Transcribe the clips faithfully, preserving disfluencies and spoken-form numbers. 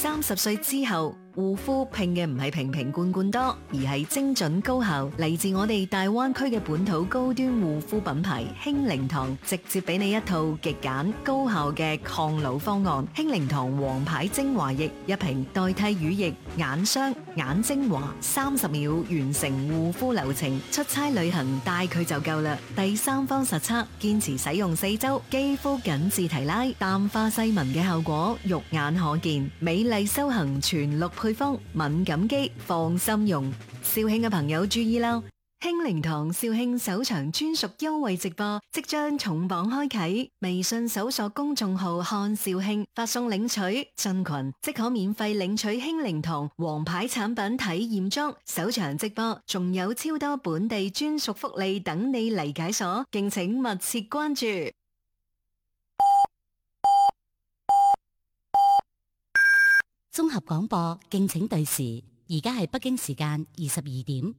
三十歲之後，護膚拼嘅唔係瓶瓶罐罐多，而係精準高效。嚟自我哋大灣區嘅本土高端護膚品牌興靈堂，直接俾你一套極簡高效嘅抗老方案。興靈堂皇牌精華液一瓶代替乳液、眼霜、眼精華，三十秒完成護膚流程。出差旅行帶佢就夠啦。第三方實測，堅持使用四周，肌膚緊致提拉，淡化細紋嘅效果肉眼可見。美麗修行全綠配方，敏感肌放心用。肇慶嘅朋友注意啦！興靈堂肇慶首場專屬優惠直播即將重磅開啟，微信搜索公眾號看肇慶，發送領取進群即可免費領取興靈堂皇牌產品體驗裝。首場直播仲有超多本地專屬福利等你嚟解鎖，敬請密切關注。 綜合廣播，敬請對時。而家係北京時間二十二點。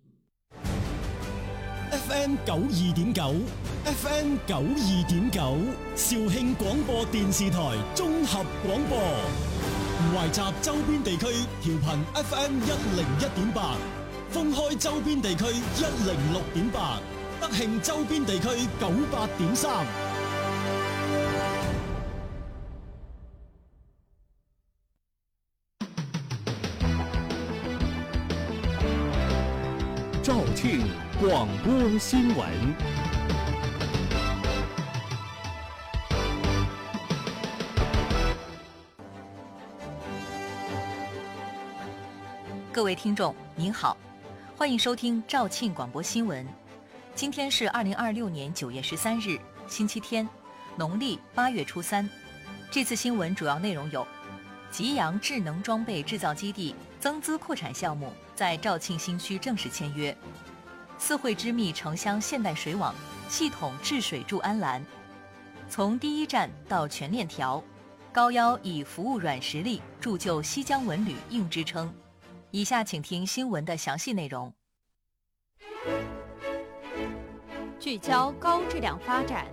F M 九二點九 ，F M 九二點九，肇慶廣播電視台綜合廣播。懷集周邊地區調頻 F M 一零一點八，封開周邊地區一零六點八，德慶周邊地區九八點三。 肇慶廣播新聞。 各位聽眾您好，歡迎收聽肇慶廣播新聞。今天是二零二六年九月十三日，星期天，農曆八月初三。這次新聞主要內容有：吉陽智能裝備製造基地增資擴產項目在肇慶新區正式簽約；四惠之密城鄉現代水網系統治水助安欄，從第一站到全鏈條，高腰以服務軟實力鑄就西江文旅硬支撐。以下請聽新聞的詳細內容。 聚焦高質量發展。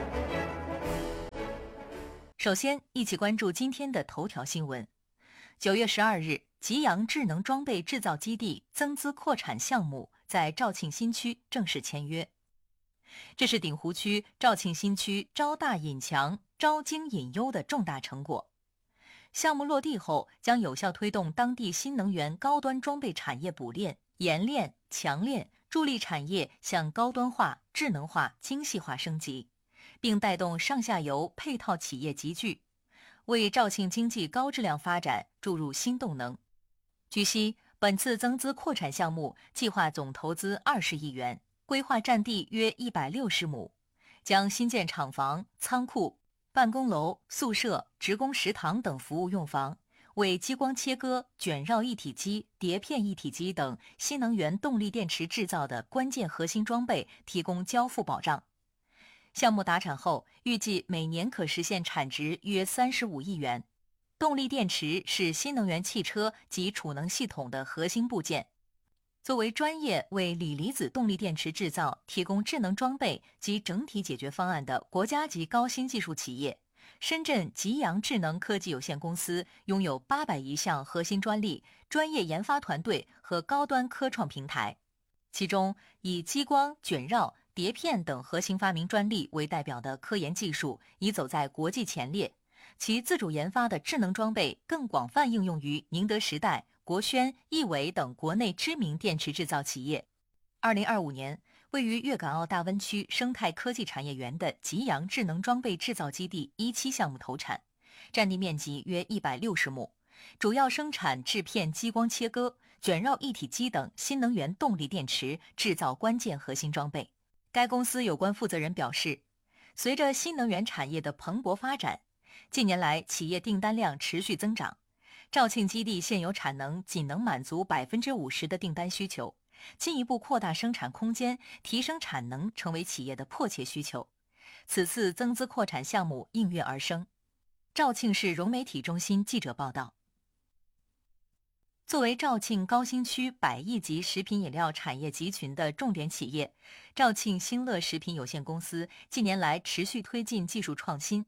首先，一起關注今天的頭條新聞。九月十二日，吉陽智能裝備製造基地增資擴產項目在肇慶新區正式簽約。這是鼎湖區肇慶新區招大引強、招精引優的重大成果。項目落地後，將有效推動當地新能源高端裝備產業補鏈、冶煉、強煉，助力產業向高端化、智能化、精細化升級，並帶動上下游配套企業集聚，為肇慶經濟高質量發展注入新動能。據悉，本次增資擴產項目計劃總投資二十億元，規劃佔地約一百六十畝，將新建廠房、倉庫、辦公樓、宿舍、職工食堂等服務用房，為激光切割、捲繞一體機、碟片一體機等新能源動力電池製造的關鍵核心裝備提供交付保障。項目達產後，預計每年可實現產值約三十五億元。動力電池是新能源汽車及儲能系統的核心部件。作為專業為鋰離子動力電池製造提供智能裝備及整體解決方案的國家級高新技術企業，深圳吉陽智能科技有限公司擁有八百餘項核心專利、專業研發團隊和高端科創平台，其中以激光、捲繞、碟片等核心發明專利為代表的科研技術已走在國際前列，其自主研發的智能裝備更廣泛應用於寧德時代、國軒、易偉等國內知名電池製造企業。二零二五年，位於粵港澳大灣區生態科技產業園的吉陽智能裝備製造基地一期項目投產，佔地面積約一百六十畝，主要生產製片激光切割、捲繞一體機等新能源動力電池製造關鍵核心裝備。該公司有關負責人表示，隨着新能源產業的蓬勃發展，近年來企業訂單量持續增長，肇慶基地現有產能僅能滿足百分之五十的訂單需求，進一步擴大生產空間，提升產能成為企業的迫切需求。此次增資擴產項目應運而生。肇慶市融媒體中心記者報道。作為肇慶高新區百億級食品飲料產業集群的重點企業，肇慶新樂食品有限公司近年來持續推進技術創新，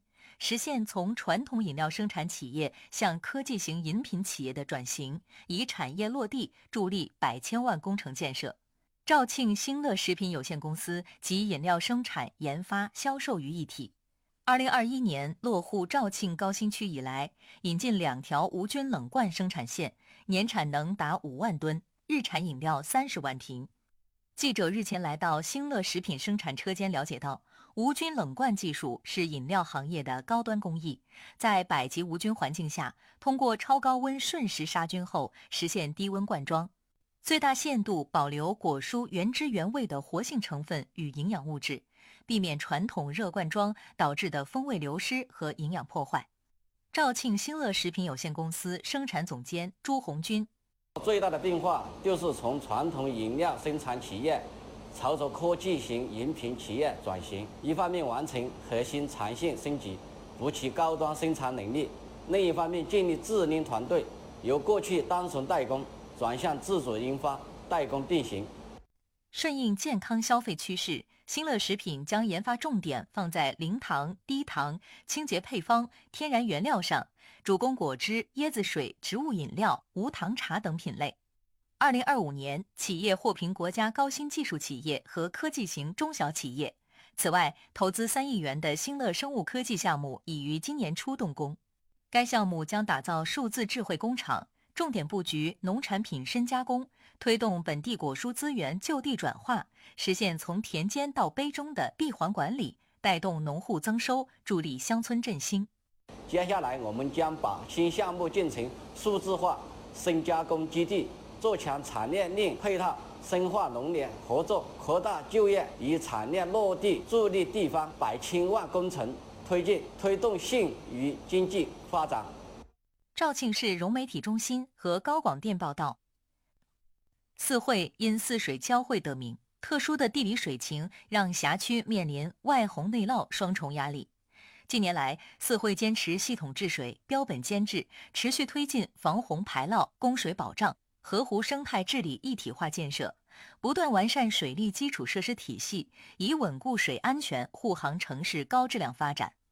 实现从传统饮料生产企业向科技型饮品企业的转型，以产业落地助力百千万工程建设。肇庆兴乐食品有限公司集饮料生产、研发、销售于一体。二零二一年落户肇庆高新区以来，引进两条无菌冷罐生产线，年产能达五万吨，日产饮料三十万瓶。记者日前来到兴乐食品生产车间了解到，无菌冷罐技术是饮料行业的高端工艺，在百级无菌环境下，通过超高温瞬时杀菌后，实现低温灌装，最大限度保留果蔬原汁原味的活性成分与营养物质，避免传统热灌装导致的风味流失和营养破坏。肇庆兴乐食品有限公司生产总监朱红军。 最大的变化就是从传统饮料生产企业朝着科技型饮品企业转型，一方面完成核心产线升级，补齐高端生产能力；另一方面建立自领团队，由过去单纯代工转向自主研发、代工并行。 顺应健康消费趋势，兴乐食品将研发重点放在零糖、低糖、清洁配方、天然原料上，主攻果汁、椰子水、植物饮料、无糖茶等品类。二零二五年，企业获评国家高新技术企业和科技型中小企业。此外，投资三亿元的兴乐生物科技项目已于今年初动工。该项目将打造数字智慧工厂，重点布局农产品深加工，推动本地果蔬资源就地转化，实现从田间到杯中的闭环管理，带动农户增收，助力乡村振兴。 接下来，我们将把新项目进程数字化、深加工基地，做强产业链配套，深化农联合作，扩大就业，以产业落地助力地方百千万工程推进，推动县域经济发展。 肇庆市融媒体中心和高广电报道，四惠因泗水交汇得名，特殊的地理水情让辖区面临外洪内涝双重压力。近年来，四惠坚持系统治水、标本监治，持续推进防洪排涝、供水保障、河湖生态治理一体化建设，不断完善水利基础设施体系，以稳固水安全护航城市高质量发展。